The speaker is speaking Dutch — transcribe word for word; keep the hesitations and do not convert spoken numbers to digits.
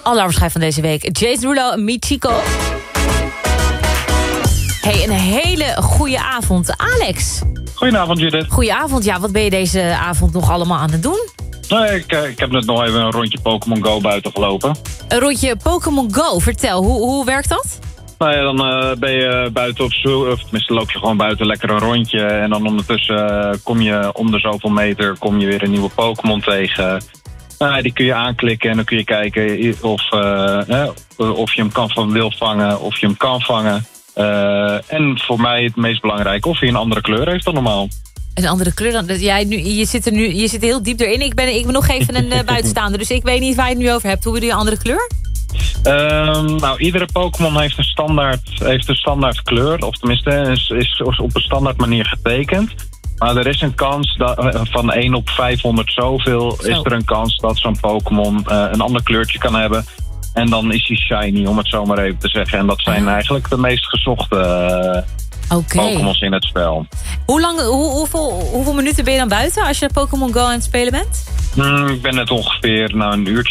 Alarmschijf van deze week. Jace Derulo en Michiko. Hey, een hele goede avond. Alex. Goedenavond, Judith. Goedenavond. Ja, wat ben je deze avond nog allemaal aan het doen? Nee, ik, ik heb net nog even een rondje Pokémon Go buiten gelopen. Een rondje Pokémon Go. Vertel, hoe, hoe werkt dat? Nou ja, dan uh, ben je buiten op zoek, of tenminste loop je gewoon buiten lekker een rondje. En dan ondertussen uh, kom je om de zoveel meter kom je weer een nieuwe Pokémon tegen. Uh, die kun je aanklikken en dan kun je kijken of, uh, eh, of je hem kan van wil vangen, of je hem kan vangen. Uh, en voor mij het meest belangrijke, of hij een andere kleur heeft dan normaal. Een andere kleur dan... Jij, nu, je, zit er nu, je zit er heel diep erin. Ik ben, ik ben nog even een uh, buitenstaander, dus ik weet niet waar je het nu over hebt. Hoe bedoel je een andere kleur? Um, nou, iedere Pokémon heeft een standaard, heeft een standaard kleur. Of tenminste, is, is op een standaard manier getekend. Maar er is een kans dat van één op vijfhonderd zoveel Zo. is er een kans dat zo'n Pokémon uh, een ander kleurtje kan hebben. En dan is hij shiny, om het zo maar even te zeggen. En dat zijn eigenlijk de meest gezochte uh, okay. Pokémons in het spel. Hoe lang, hoe, hoeveel, hoeveel minuten ben je dan buiten als je Pokémon Go aan het spelen bent? Mm, ik ben net ongeveer nou, een uurtje